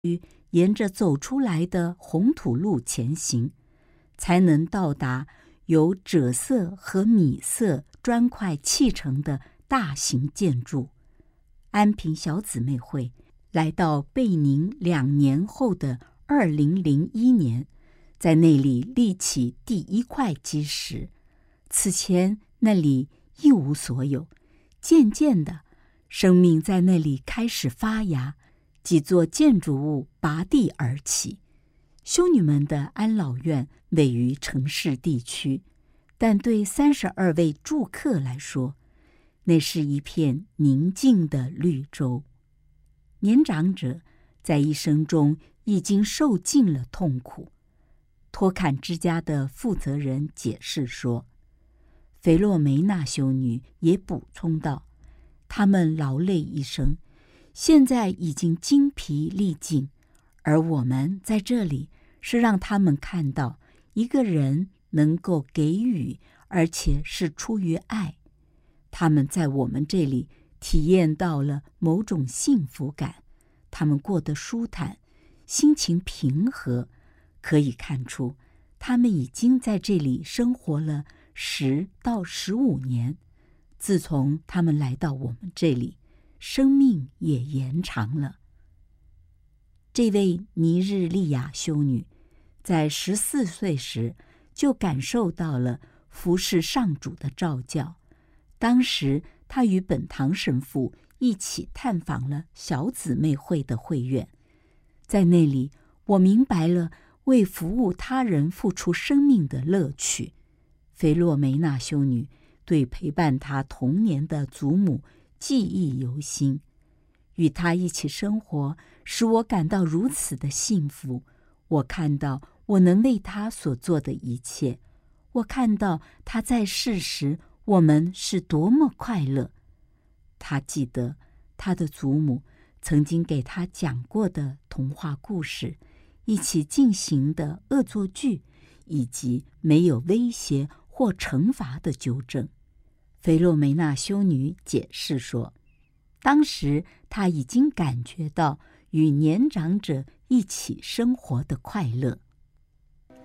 沿着走出来的红土路前行，才能到达由赭色和米色砖块砌成的大型建筑。安平小姊妹会来到贝宁2年后的2001年，在那里立起第一块基石。此前那里一无所有，渐渐的，生命在那里开始发芽，几座建筑物拔地而起。修女们的安老院位于城市地区，但对32位住客来说，那是一片宁静的绿洲。年长者在一生中已经受尽了痛苦。托坎之家的负责人解释说，菲洛梅娜修女也补充道，他们劳累一生，现在已经精疲力尽，而我们在这里是让他们看到一个人能够给予，而且是出于爱。他们在我们这里体验到了某种幸福感，他们过得舒坦，心情平和，可以看出他们已经在这里生活了10到15年。自从他们来到我们这里，生命也延长了。这位尼日利亚修女在14岁时就感受到了服侍上主的召叫。当时她与本堂神父一起探访了小姊妹会的会院，在那里我明白了为服务他人付出生命的乐趣。菲洛梅娜修女对陪伴她童年的祖母记忆犹新，与她一起生活使我感到如此的幸福。我看到我能为她所做的一切，我看到她在世时我们是多么快乐。她记得她的祖母曾经给她讲过的童话故事，一起进行的恶作剧，以及没有威胁或惩罚的纠正。菲洛梅娜修女解释说，当时她已经感觉到与年长者一起生活的快乐。